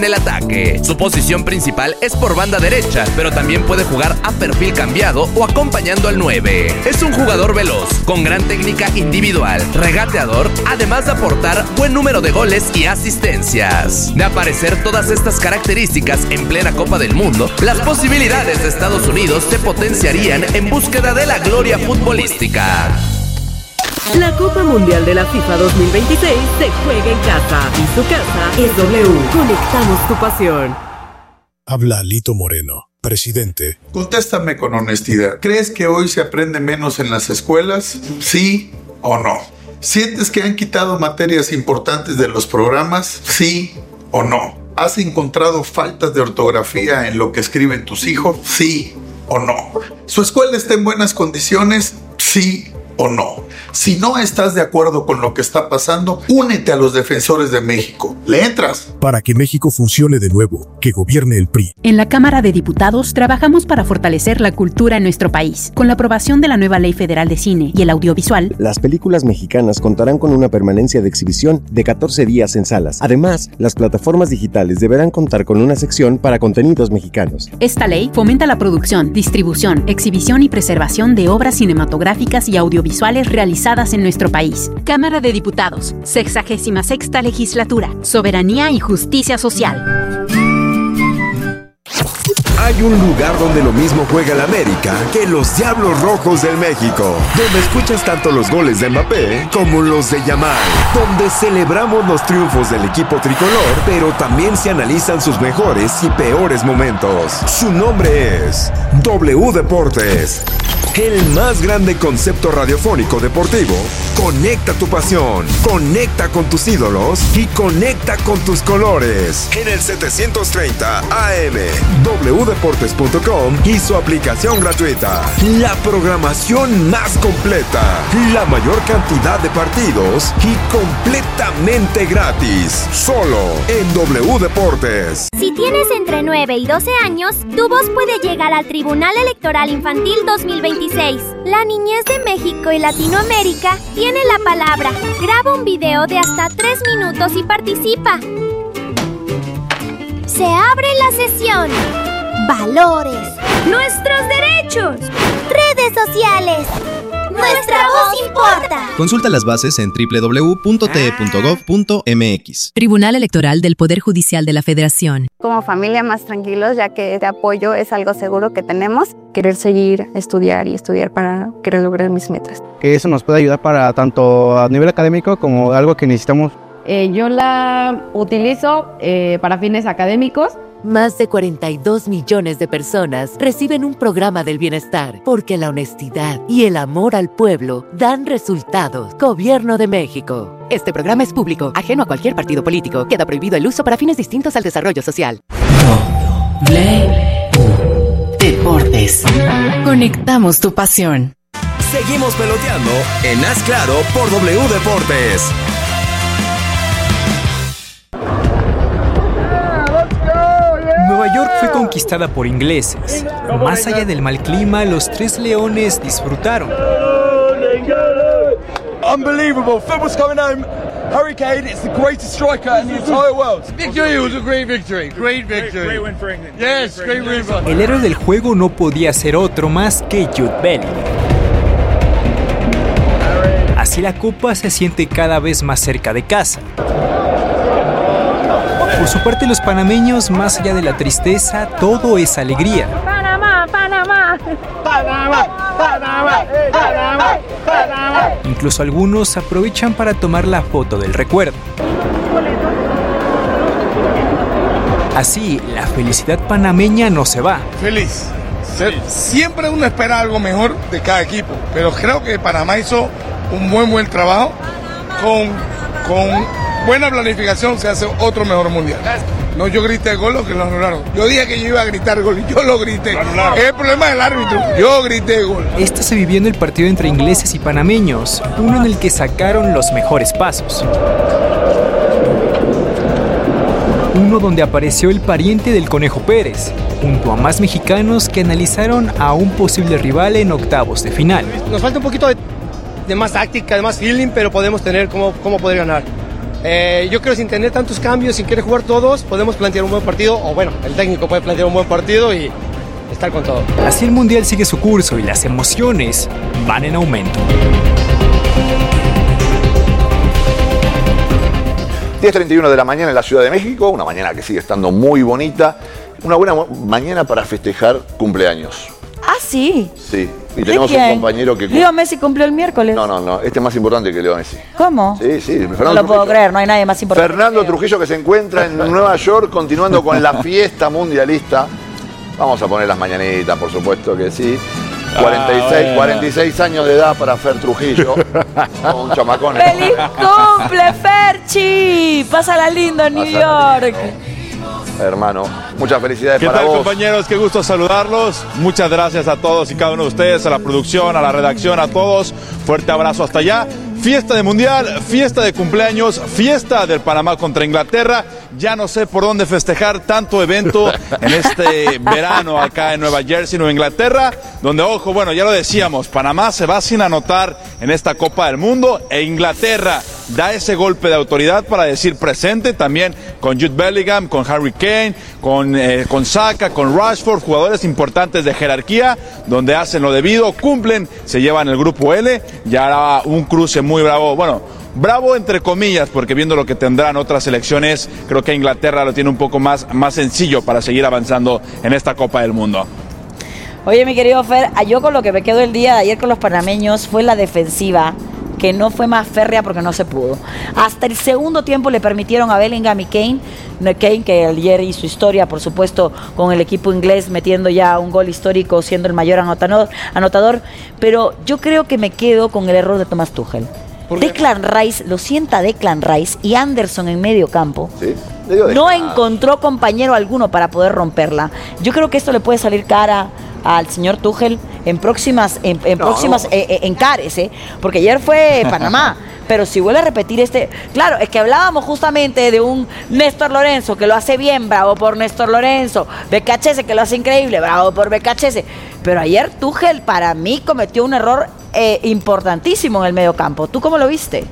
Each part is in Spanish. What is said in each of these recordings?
el ataque. Su posición principal es por banda derecha, pero también puede jugar a perfil cambiado o acompañando al 9. Es un jugador veloz, con gran técnica individual, regateador, además de aportar buen número de goles y asistencias. De aparecer todas estas características en plena Copa del Mundo, las posibilidades de Estados Unidos se potenciarían en búsqueda de la gloria futbolística. La Copa Mundial de la FIFA 2026 se juega en casa y su casa es W. Conectamos tu pasión. Habla Lito Moreno, presidente. Contéstame con honestidad. ¿Crees que hoy se aprende menos en las escuelas? ¿Sí o no? ¿Sientes que han quitado materias importantes de los programas? ¿Sí o no? ¿Has encontrado faltas de ortografía en lo que escriben tus hijos? ¿Sí o no? ¿Su escuela está en buenas condiciones? ¿Sí o no? Si no estás de acuerdo con lo que está pasando, únete a los defensores de México. ¿Le entras? Para que México funcione de nuevo, que gobierne el PRI. En la Cámara de Diputados trabajamos para fortalecer la cultura en nuestro país. Con la aprobación de la nueva Ley Federal de Cine y el Audiovisual, las películas mexicanas contarán con una permanencia de exhibición de 14 días en salas. Además, las plataformas digitales deberán contar con una sección para contenidos mexicanos. Esta ley fomenta la producción, distribución, exhibición y preservación de obras cinematográficas y audiovisuales realizadas en nuestro país. Cámara de Diputados, 66ª Legislatura, Soberanía y Justicia Social. Hay un lugar donde lo mismo juega el América que los Diablos Rojos del México, donde escuchas tanto los goles de Mbappé como los de Yamal, donde celebramos los triunfos del equipo tricolor, pero también se analizan sus mejores y peores momentos. Su nombre es W Deportes. El más grande concepto radiofónico deportivo. Conecta tu pasión, conecta con tus ídolos y conecta con tus colores. En el 730 AM, wdeportes.com y su aplicación gratuita. La programación más completa, la mayor cantidad de partidos y completamente gratis. Solo en W Deportes. Si tienes entre 9 y 12 años, tu voz puede llegar al Tribunal Electoral Infantil 2026. La niñez de México y Latinoamérica tiene la palabra. Graba un video de hasta 3 minutos y participa. Se abre la sesión. Valores. Nuestros derechos. Redes sociales. Nuestra voz importa. Consulta las bases en www.te.gov.mx. Tribunal Electoral del Poder Judicial de la Federación. Como familia más tranquilos, ya que este apoyo es algo seguro que tenemos. Querer seguir, estudiar para querer lograr mis metas. Que eso nos puede ayudar para tanto a nivel académico como algo que necesitamos. Yo la utilizo para fines académicos. Más de 42 millones de personas reciben un programa del bienestar porque la honestidad y el amor al pueblo dan resultados. Gobierno de México. Este programa es público, ajeno a cualquier partido político. Queda prohibido el uso para fines distintos al desarrollo social. Deportes. Conectamos tu pasión. Seguimos peloteando en Haz Claro por W Deportes. Nueva York fue conquistada por ingleses. Más allá del mal clima, los Tres Leones disfrutaron. Unbelievable! Football's coming home. Harry Kane is the greatest striker in the entire world. Victory was a great victory. Great victory. Great win for England. Yes, great win for England. El héroe del juego no podía ser otro más que Jude Bellingham. Así la copa se siente cada vez más cerca de casa. Por su parte, los panameños, más allá de la tristeza, todo es alegría. Panamá, Panamá. Panamá, Panamá, Panamá, Panamá. Incluso algunos aprovechan para tomar la foto del recuerdo. Así, la felicidad panameña no se va. Feliz. Siempre uno espera algo mejor de cada equipo, pero creo que Panamá hizo un buen trabajo con buena planificación. Se hace otro mejor mundial. No, yo grité gol, lo que lo anularon. Yo dije que yo iba a gritar gol y yo lo grité. Es el problema del árbitro. Yo grité gol. Esto se vivió en el partido entre ingleses y panameños, uno en el que sacaron los mejores pasos. Uno donde apareció el pariente del Conejo Pérez, junto a más mexicanos que analizaron a un posible rival en octavos de final. Nos falta un poquito de más táctica, de más feeling, pero podemos tener cómo poder ganar. yo creo que sin tener tantos cambios, sin querer jugar todos, podemos plantear un buen partido, o bueno, el técnico puede plantear un buen partido y estar con todo. Así el Mundial sigue su curso y las emociones van en aumento. 10:31 de la mañana en la Ciudad de México, una mañana que sigue estando muy bonita, una buena mañana para festejar cumpleaños. Ah, sí. Sí, y tenemos un compañero que... Leo Messi cumplió el miércoles. No, este es más importante que Leo Messi. ¿Cómo? Sí, no lo puedo creer, no hay nadie más importante. Fernando Trujillo, que se encuentra en Nueva York continuando con la fiesta mundialista. Vamos a poner las mañanitas, por supuesto que sí. 46 años de edad para Fer Trujillo. Un chamacón. ¡Feliz cumple, Ferchi! Pásala lindo en New York. Hermano, muchas felicidades para vos. ¿Qué tal, compañeros? Qué gusto saludarlos. Muchas gracias a todos y cada uno de ustedes, a la producción, a la redacción, a todos. Fuerte abrazo hasta allá. Fiesta de Mundial, fiesta de cumpleaños, fiesta del Panamá contra Inglaterra. Ya no sé por dónde festejar tanto evento en este verano acá en Nueva Jersey, Nueva Inglaterra, donde, ojo, bueno, ya lo decíamos, Panamá se va sin anotar en esta Copa del Mundo e Inglaterra da ese golpe de autoridad para decir presente también con Jude Bellingham, con Harry Kane, con Saka, con Rashford, jugadores importantes de jerarquía, donde hacen lo debido, cumplen, se llevan el grupo L, ya hará un cruce muy bravo, bueno, bravo entre comillas, porque viendo lo que tendrán otras selecciones, creo que Inglaterra lo tiene un poco más sencillo para seguir avanzando en esta Copa del Mundo. Oye, mi querido Fer, yo con lo que me quedo el día de ayer con los panameños fue la defensiva, que no fue más férrea porque no se pudo. Hasta el segundo tiempo le permitieron a Bellingham y Kane, que ayer hizo historia, por supuesto, con el equipo inglés, metiendo ya un gol histórico, siendo el mayor anotador, pero yo creo que me quedo con el error de Thomas Tuchel. Declan Rice, lo sienta Declan Rice y Anderson en medio campo. Sí. No encontró compañero alguno para poder romperla. Yo creo que esto le puede salir cara al señor Tuchel en próximas encares, porque ayer fue Panamá, pero si vuelve a repetir claro, es que hablábamos justamente de un Néstor Lorenzo que lo hace bien, bravo por Néstor Lorenzo, BKHS que lo hace increíble, bravo por BKHS, pero ayer Tuchel para mí cometió un error importantísimo en el medio campo. ¿Tú cómo lo viste?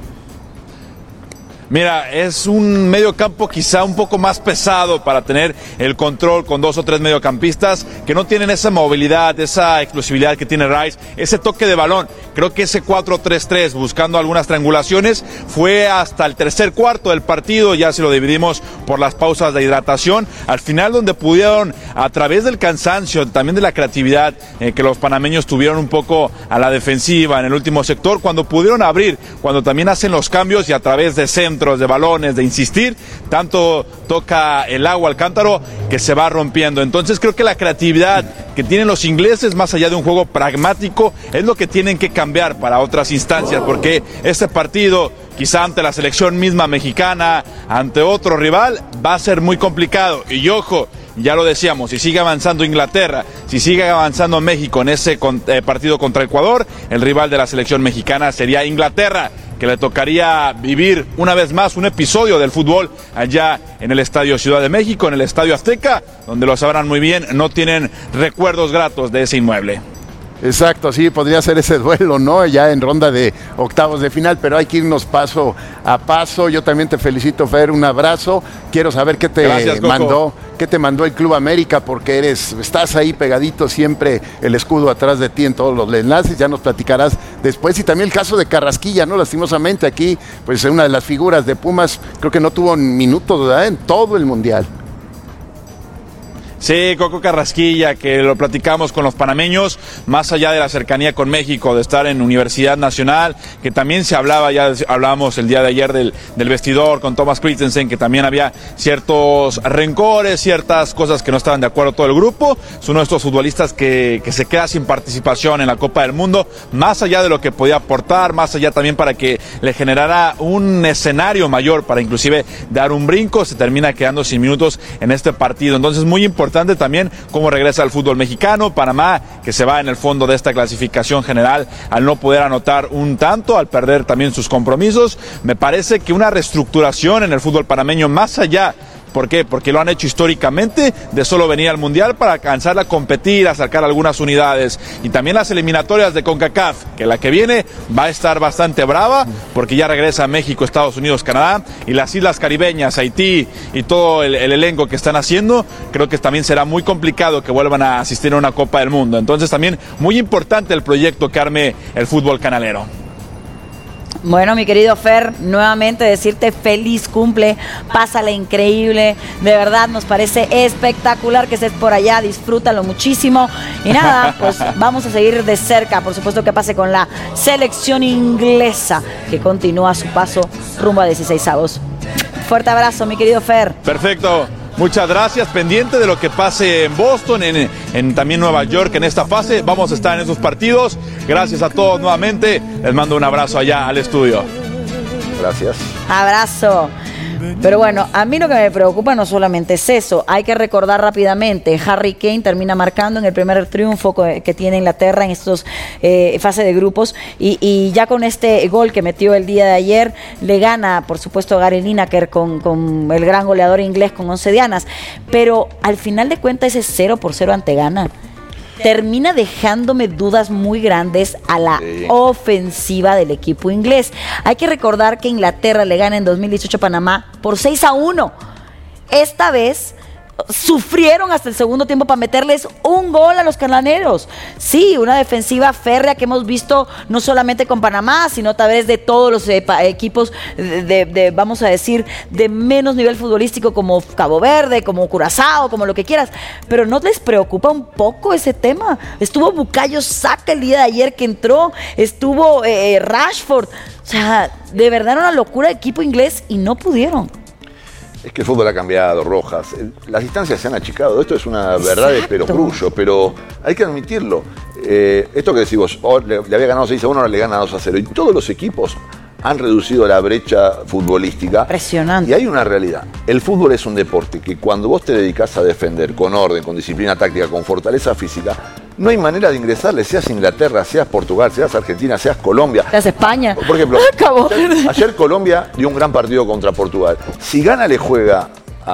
Mira, es un medio campo quizá un poco más pesado para tener el control con 2 o 3 mediocampistas que no tienen esa movilidad, esa explosividad que tiene Rice, ese toque de balón. Creo que ese 4-3-3, buscando algunas triangulaciones, fue hasta el tercer cuarto del partido, ya se lo dividimos por las pausas de hidratación. Al final, donde pudieron, a través del cansancio, también de la creatividad que los panameños tuvieron un poco a la defensiva en el último sector, cuando pudieron abrir, cuando también hacen los cambios y a través de centros, de balones, de insistir, tanto toca el agua al cántaro que se va rompiendo. Entonces creo que la creatividad que tienen los ingleses, más allá de un juego pragmático, es lo que tienen que cambiar para otras instancias, porque este partido, quizá ante la selección misma mexicana, ante otro rival, va a ser muy complicado. Y ojo, ya lo decíamos, si sigue avanzando Inglaterra, si sigue avanzando México en ese partido contra Ecuador, el rival de la selección mexicana sería Inglaterra, que le tocaría vivir una vez más un episodio del fútbol allá en el Estadio Ciudad de México, en el Estadio Azteca, donde lo sabrán muy bien, no tienen recuerdos gratos de ese inmueble. Exacto, sí, podría ser ese duelo, ¿no? Ya en ronda de octavos de final, pero hay que irnos paso a paso. Yo también te felicito, Fer, un abrazo. Quiero saber qué te mandó el Club América, porque estás ahí pegadito siempre, el escudo atrás de ti en todos los enlaces. Ya nos platicarás después. Y también el caso de Carrasquilla, ¿no? Lastimosamente aquí, pues una de las figuras de Pumas, creo que no tuvo minutos, ¿verdad? En todo el Mundial. Sí, Coco Carrasquilla, que lo platicamos con los panameños, más allá de la cercanía con México, de estar en Universidad Nacional, que también se hablaba, ya hablábamos el día de ayer del vestidor con Thomas Christensen, que también había ciertos rencores, ciertas cosas que no estaban de acuerdo todo el grupo. Es uno de estos futbolistas que se queda sin participación en la Copa del Mundo, más allá de lo que podía aportar, más allá también para que le generara un escenario mayor para inclusive dar un brinco, se termina quedando sin minutos en este partido. Entonces, muy importante también cómo regresa al fútbol mexicano. Panamá, que se va en el fondo de esta clasificación general al no poder anotar un tanto, al perder también sus compromisos. Me parece que una reestructuración en el fútbol panameño, más allá ¿Por qué? Porque lo han hecho históricamente de solo venir al Mundial para alcanzar a competir, a sacar algunas unidades. Y también las eliminatorias de CONCACAF, que la que viene va a estar bastante brava, porque ya regresa a México, Estados Unidos, Canadá, y las islas caribeñas, Haití y todo el elenco que están haciendo, creo que también será muy complicado que vuelvan a asistir a una Copa del Mundo. Entonces también muy importante el proyecto que arme el fútbol canalero. Bueno, mi querido Fer, nuevamente decirte feliz cumple, pásala increíble, de verdad nos parece espectacular que estés por allá, disfrútalo muchísimo y nada, pues vamos a seguir de cerca, por supuesto que pase con la selección inglesa que continúa su paso rumbo a 16avos. Fuerte abrazo, mi querido Fer. Perfecto. Muchas gracias, pendiente de lo que pase en Boston, en también Nueva York en esta fase. Vamos a estar en esos partidos. Gracias a todos nuevamente. Les mando un abrazo allá al estudio. Gracias. Abrazo. Pero bueno, a mí lo que me preocupa no solamente es eso. Hay que recordar rápidamente, Harry Kane termina marcando en el primer triunfo que tiene Inglaterra en estos fase de grupos y ya con este gol que metió el día de ayer le gana, por supuesto, a Gary Lineker con el gran goleador inglés con 11 dianas. Pero al final de cuentas ese 0-0 ante Ghana termina dejándome dudas muy grandes a la ofensiva del equipo inglés. Hay que recordar que Inglaterra le gana en 2018 a Panamá por 6-1. Esta vez sufrieron hasta el segundo tiempo para meterles un gol a los cananeros. Sí, una defensiva férrea que hemos visto no solamente con Panamá, sino tal vez de todos los equipos de, vamos a decir, de menos nivel futbolístico como Cabo Verde, como Curazao, como lo que quieras. Pero ¿no les preocupa un poco ese tema? Estuvo Bukayo Saka el día de ayer que entró, estuvo Rashford. O sea, de verdad era una locura el equipo inglés y no pudieron. Es que el fútbol ha cambiado, Rojas. Las distancias se han achicado. Esto es una verdad de perogrullo, pero hay que admitirlo. Esto que decís vos, le había ganado 6-1, ahora le gana 2-0. Y todos los equipos han reducido la brecha futbolística. Impresionante. Y hay una realidad. El fútbol es un deporte que cuando vos te dedicás a defender con orden, con disciplina táctica, con fortaleza física, no hay manera de ingresarle, seas Inglaterra, seas Portugal, seas Argentina, seas Colombia. Seas España. Por ejemplo, ayer Colombia dio un gran partido contra Portugal. Si Ghana le juega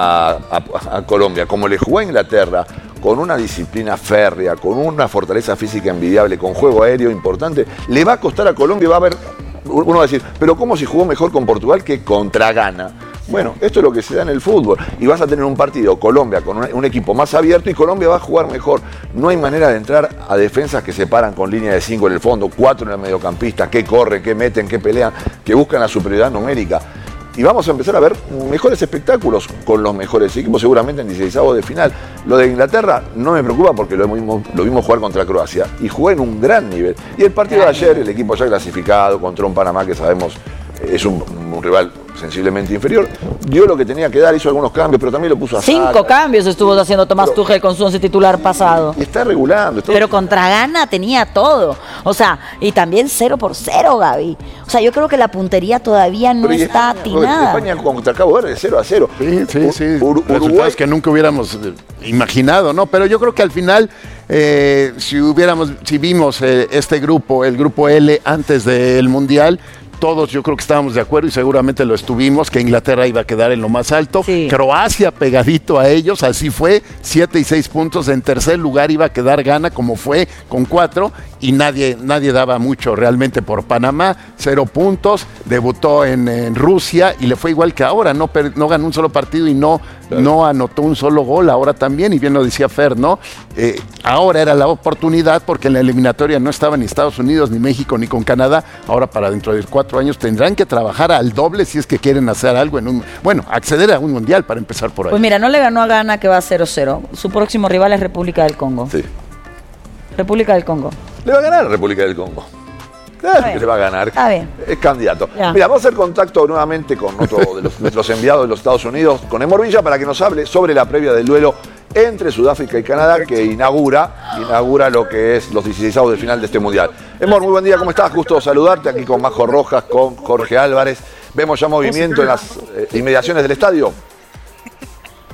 a Colombia como le jugó a Inglaterra, con una disciplina férrea, con una fortaleza física envidiable, con juego aéreo importante, le va a costar a Colombia, va a haber, uno va a decir, pero ¿cómo si jugó mejor con Portugal que contra Ghana? Bueno, esto es lo que se da en el fútbol. Y vas a tener un partido, Colombia, con un equipo más abierto y Colombia va a jugar mejor. No hay manera de entrar a defensas que se paran con línea de 5 en el fondo, 4 en el mediocampista, que corren, que meten, que pelean, que buscan la superioridad numérica. Y vamos a empezar a ver mejores espectáculos con los mejores equipos, seguramente en 16avos de final. Lo de Inglaterra no me preocupa porque lo vimos jugar contra Croacia y jugó en un gran nivel. Y el partido de ayer, el equipo ya clasificado contra un Panamá que sabemos es un rival sensiblemente inferior, dio lo que tenía que dar, hizo algunos cambios, pero también lo puso a 5 cambios estuvo haciendo Tomás Tuchel con su 11 titular pasado. Y está regulando. Pero contra Ghana tenía todo. O sea, y también 0-0, Gaby. O sea, yo creo que la puntería todavía no está atinada. España contra Cabo Verde, 0-0. Sí. Resultados que nunca hubiéramos imaginado, ¿no? Pero yo creo que al final, si vimos este grupo, el grupo L, antes del Mundial, todos yo creo que estábamos de acuerdo y seguramente lo estuvimos, que Inglaterra iba a quedar en lo más alto. Sí. Croacia pegadito a ellos, así fue, 7 y 6 puntos. En tercer lugar iba a quedar Ghana, como fue, con 4, y nadie daba mucho realmente por Panamá, 0 puntos. Debutó en Rusia y le fue igual que ahora, no ganó un solo partido y no anotó un solo gol ahora también, y bien lo decía Fer, ¿no? Ahora era la oportunidad porque en la eliminatoria no estaba ni Estados Unidos, ni México, ni con Canadá. Ahora para dentro de 4 años tendrán que trabajar al doble si es que quieren hacer algo acceder a un mundial para empezar por ahí. Pues mira, no le ganó a Ghana, que va 0-0. Su próximo rival es República del Congo. Sí. República del Congo. Le va a ganar República del Congo. Que le va a ganar. Está bien. Es candidato. Ya. Mira, vamos a hacer contacto nuevamente con otro de nuestros enviados de los Estados Unidos, con Emor Villa, para que nos hable sobre la previa del duelo entre Sudáfrica y Canadá, que inaugura lo que es los 16avos de final de este Mundial. Emor, muy buen día, ¿cómo estás? Gusto saludarte aquí con Majo Rojas, con Jorge Álvarez. Vemos ya movimiento en las inmediaciones del estadio.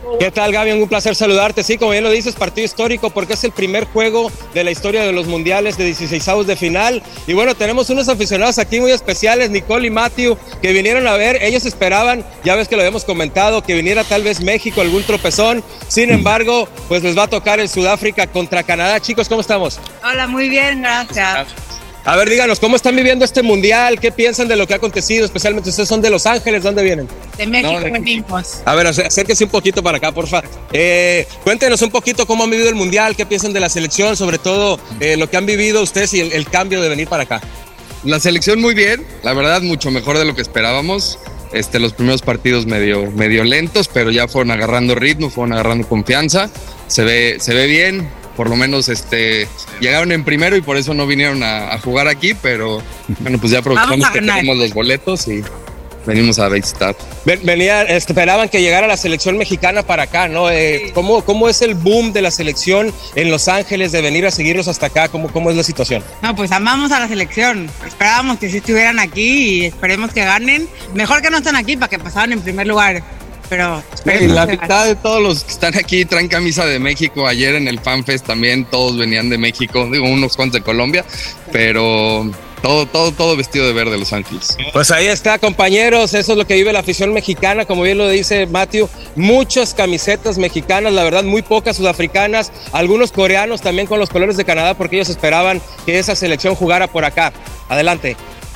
¿Qué tal, Gaby? Un placer saludarte. Sí, como bien lo dices, partido histórico porque es el primer juego de la historia de los mundiales de 16avos de final. Y bueno, tenemos unos aficionados aquí muy especiales, Nicole y Matthew, que vinieron a ver. Ellos esperaban, ya ves que lo habíamos comentado, que viniera tal vez México, algún tropezón. Sin embargo, pues les va a tocar el Sudáfrica contra Canadá. Chicos, ¿cómo estamos? Hola, muy bien, gracias. A ver, díganos, ¿cómo están viviendo este mundial? ¿Qué piensan de lo que ha acontecido? Especialmente ustedes son de Los Ángeles, ¿dónde vienen? De México venimos. A ver, acérquese un poquito para acá, porfa. Cuéntenos un poquito cómo han vivido el mundial, qué piensan de la selección, sobre todo lo que han vivido ustedes y el cambio de venir para acá. La selección muy bien, la verdad mucho mejor de lo que esperábamos. Los primeros partidos medio lentos, pero ya fueron agarrando ritmo, fueron agarrando confianza. Se ve bien. Por lo menos llegaron en primero y por eso no vinieron a jugar aquí, pero bueno, pues ya aprovechamos que tenemos los boletos y venimos a visitar. Esperaban que llegara la selección mexicana para acá, ¿no? ¿Cómo es el boom de la selección en Los Ángeles de venir a seguirlos hasta acá? ¿Cómo es la situación? No, pues amamos a la selección. Esperábamos que sí estuvieran aquí y esperemos que ganen. Mejor que no estén aquí para que pasaran en primer lugar. Pero la mitad de todos los que están aquí traen camisa de México. Ayer en el FanFest también todos venían de México, digo unos cuantos de Colombia, pero todo vestido de verde Los Ángeles. Pues ahí está, compañeros, eso es lo que vive la afición mexicana, como bien lo dice Matthew, muchas camisetas mexicanas, la verdad muy pocas sudafricanas, algunos coreanos también con los colores de Canadá porque ellos esperaban que esa selección jugara por acá. Adelante.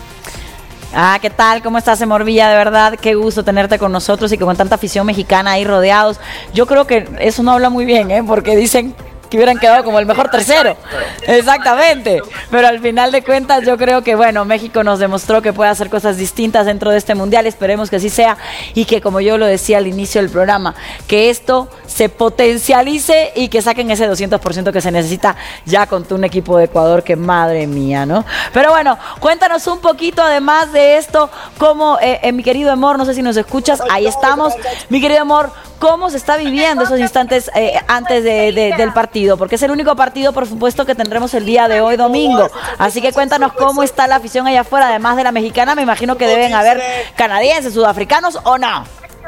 ¿Qué tal? ¿Cómo estás, Emor Villa? De verdad, qué gusto tenerte con nosotros y que con tanta afición mexicana ahí rodeados. Yo creo que eso no habla muy bien, porque dicen que hubieran quedado como el mejor tercero. Exactamente. Pero al final de cuentas yo creo que, bueno, México nos demostró que puede hacer cosas distintas dentro de este mundial. Esperemos que así sea y que, como yo lo decía al inicio del programa, que esto se potencialice y que saquen ese 200% que se necesita ya con un equipo de Ecuador que madre mía, ¿no? Pero bueno, cuéntanos un poquito además de esto, cómo, mi querido Emor, no sé si nos escuchas, ahí estamos. Mi querido Emor, ¿cómo se está viviendo esos instantes antes del partido? Porque es el único partido, por supuesto, que tendremos el día de hoy, domingo. Así que cuéntanos cómo está la afición allá afuera, además de la mexicana. Me imagino que deben haber canadienses, sudafricanos, ¿o no?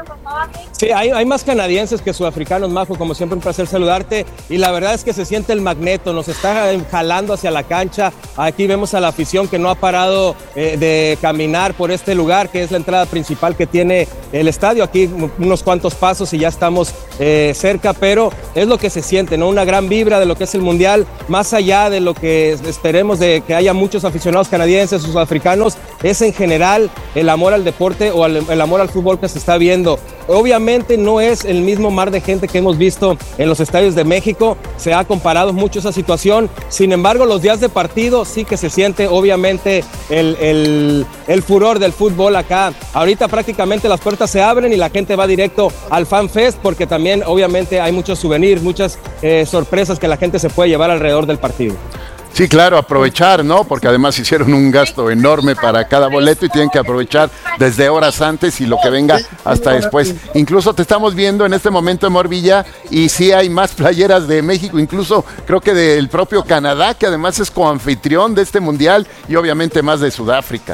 Sí, hay más canadienses que sudafricanos, Majo, como siempre un placer saludarte y la verdad es que se siente el magneto, nos está jalando hacia la cancha. Aquí vemos a la afición que no ha parado de caminar por este lugar que es la entrada principal que tiene el estadio. Aquí unos cuantos pasos y ya estamos cerca, pero es lo que se siente, ¿no? Una gran vibra de lo que es el mundial, más allá de lo que esperemos de que haya muchos aficionados canadienses o sudafricanos, es en general el amor al deporte o el amor al fútbol que se está viendo. Obviamente no es el mismo mar de gente que hemos visto en los estadios de México, se ha comparado mucho esa situación, sin embargo los días de partido sí que se siente obviamente el furor del fútbol acá. Ahorita prácticamente las puertas se abren y la gente va directo al FanFest porque también obviamente hay muchos souvenirs, muchas sorpresas que la gente se puede llevar alrededor del partido. Sí, claro, aprovechar, ¿no? Porque además hicieron un gasto enorme para cada boleto y tienen que aprovechar desde horas antes y lo que venga hasta después. Incluso te estamos viendo en este momento en Morvilla y sí hay más playeras de México, incluso creo que del propio Canadá, que además es coanfitrión de este mundial, y obviamente más de Sudáfrica.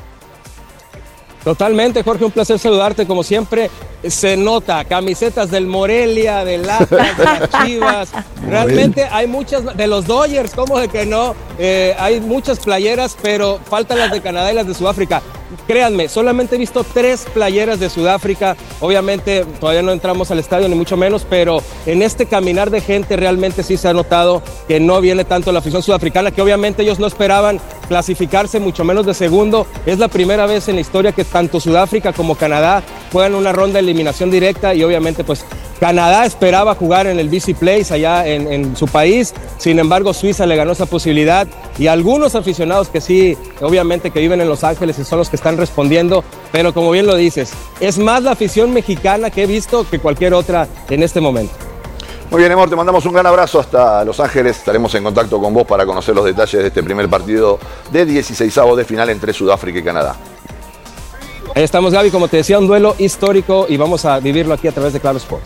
Totalmente, Jorge, un placer saludarte como siempre. Se nota, camisetas del Morelia, del Atlas, de las Chivas. Realmente hay muchas, de los Dodgers, ¿cómo de que no? Hay muchas playeras, pero faltan las de Canadá y las de Sudáfrica. Créanme, solamente he visto 3 playeras de Sudáfrica. Obviamente todavía no entramos al estadio ni mucho menos, pero en este caminar de gente realmente sí se ha notado que no viene tanto la afición sudafricana, que obviamente ellos no esperaban clasificarse, mucho menos de segundo. Es la primera vez en la historia que tanto Sudáfrica como Canadá juegan una ronda de eliminación directa y obviamente pues Canadá esperaba jugar en el BC Place allá en su país, sin embargo Suiza le ganó esa posibilidad y algunos aficionados que sí, obviamente que viven en Los Ángeles y son los que están respondiendo, pero como bien lo dices, es más la afición mexicana que he visto que cualquier otra en este momento. Muy bien, Emor, te mandamos un gran abrazo hasta Los Ángeles. Estaremos en contacto con vos para conocer los detalles de este primer partido de 16avos de final entre Sudáfrica y Canadá. Ahí estamos, Gaby, como te decía, un duelo histórico y vamos a vivirlo aquí a través de Claro Sports.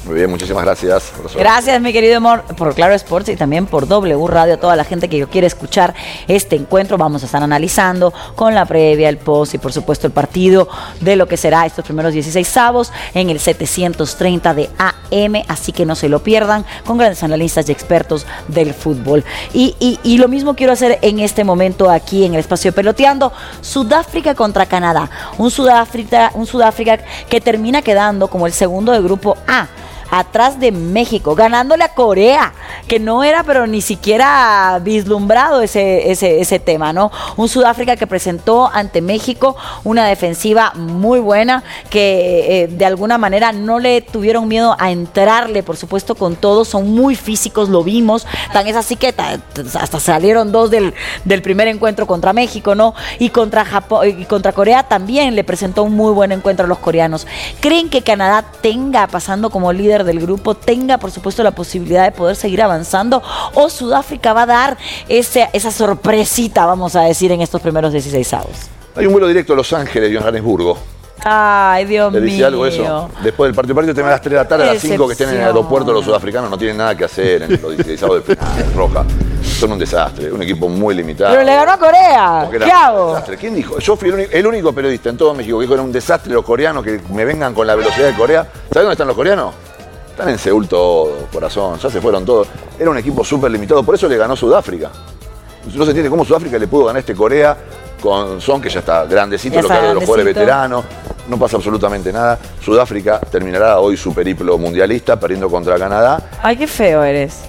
Muy bien, muchísimas gracias. Gracias, mi querido amor, por Claro Sports y también por W Radio, a toda la gente que quiere escuchar este encuentro. Vamos a estar analizando con la previa, el post y por supuesto el partido de lo que será estos primeros 16avos en el 730 de AM, así que no se lo pierdan, con grandes analistas y expertos del fútbol. Y lo mismo quiero hacer en este momento aquí en el espacio de Peloteando. Sudáfrica contra Canadá, un Sudáfrica que termina quedando como el segundo del grupo A, atrás de México, ganándole a Corea, que no era pero ni siquiera vislumbrado ese tema, ¿no? Un Sudáfrica que presentó ante México una defensiva muy buena, que de alguna manera no le tuvieron miedo a entrarle, por supuesto, con todo, son muy físicos, lo vimos, tan es así que hasta salieron 2 del primer encuentro contra México, ¿no? Y contra Japón y contra Corea también le presentó un muy buen encuentro a los coreanos. ¿Creen que Canadá tenga, pasando como líder del grupo, tenga por supuesto la posibilidad de poder seguir avanzando, o Sudáfrica va a dar esa sorpresita, vamos a decir, en estos primeros 16avos? Hay un vuelo directo a Los Ángeles y Johannesburgo. Ay, Dios mío. ¿Te dice algo eso? Después del partido termina a las 3 de la tarde, a las 5 que estén en el aeropuerto, los sudafricanos no tienen nada que hacer en los 16avos de final, Roja. Son un desastre, un equipo muy limitado. Pero le ganó a Corea. ¿Qué hago? Desastre. ¿Quién dijo? Yo fui el único periodista en todo México que dijo que era un desastre los coreanos, que me vengan con la velocidad de Corea. ¿Sabes dónde están los coreanos? Están en Seúl todos, corazón, ya se fueron todos. Era un equipo súper limitado, por eso le ganó Sudáfrica. No se entiende cómo Sudáfrica le pudo ganar a Corea con Son, que ya está grandecito, lo que habla de los jugadores veteranos. No pasa absolutamente nada. Sudáfrica terminará hoy su periplo mundialista perdiendo contra Canadá. Ay, qué feo eres.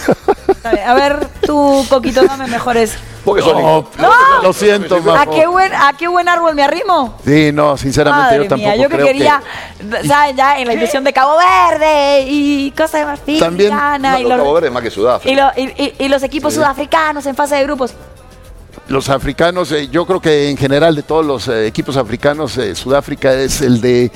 A ver, tú, Coquito, dame mejores. Porque son lo siento, ¿A qué buen árbol me arrimo? Sí, no, sinceramente Madre yo tampoco mía, yo creo quería, ¿sabes? Ya en la división de Cabo Verde y Costa de Marfil, también Ghana, Cabo Verde es más que Sudáfrica. Y los equipos sudafricanos en fase de grupos. Los africanos, yo creo que en general de todos los equipos africanos, Sudáfrica es el de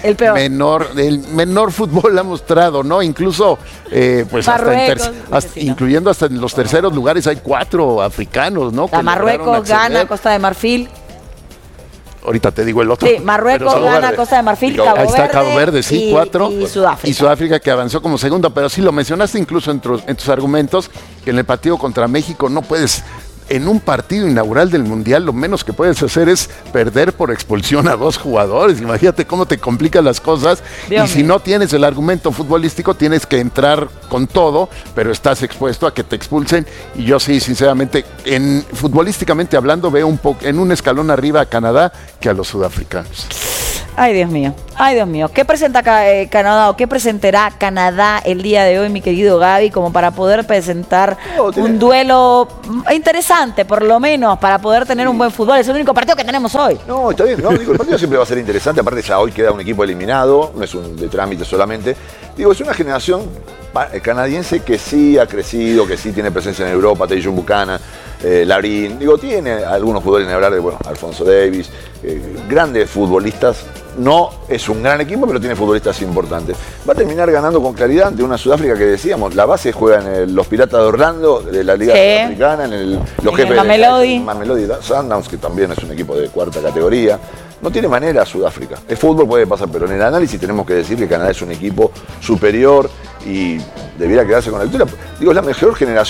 menor fútbol ha mostrado, ¿no? Incluso, pues incluyendo hasta en los terceros lugares hay 4 africanos, ¿no? Marruecos, Ghana, Costa de Marfil. Ahorita te digo el otro. Sí, Marruecos, Ghana, Costa de Marfil, Cabo Verde. Ahí está Cabo Verde, sí, 4. Y Sudáfrica. Y Sudáfrica, que avanzó como segundo, pero sí lo mencionaste incluso en tus argumentos, que en el partido contra México no puedes. En un partido inaugural del Mundial, lo menos que puedes hacer es perder por expulsión a 2 jugadores. Imagínate cómo te complican las cosas. Y si no tienes el argumento futbolístico, tienes que entrar con todo, pero estás expuesto a que te expulsen. Y yo sí, sinceramente, futbolísticamente hablando, veo en un escalón arriba a Canadá que a los sudafricanos. Ay, Dios mío. Ay, Dios mío. ¿Qué presenta Canadá o qué presentará Canadá el día de hoy, mi querido Gaby, como para poder presentar un duelo interesante, por lo menos, para poder tener un buen fútbol? Es el único partido que tenemos hoy. No, está bien. No, digo, el partido siempre va a ser interesante. Aparte, ya hoy queda un equipo eliminado, no es un de trámite solamente. Digo, es una generación canadiense que sí ha crecido, que sí tiene presencia en Europa, Tajon Buchanan, Larín. Digo, tiene algunos jugadores en hablar de, Alfonso Davis, grandes futbolistas. No es un gran equipo, pero tiene futbolistas importantes. Va a terminar ganando con claridad ante una Sudáfrica que decíamos, la base juega en los Piratas de Orlando, de la Liga Africana, los jefes de Mamelodi Sundowns, que también es un equipo de 4ª categoría. No tiene manera Sudáfrica. El fútbol puede pasar, pero en el análisis tenemos que decir que Canadá es un equipo superior y debiera quedarse con la altura. Digo, es la mejor generación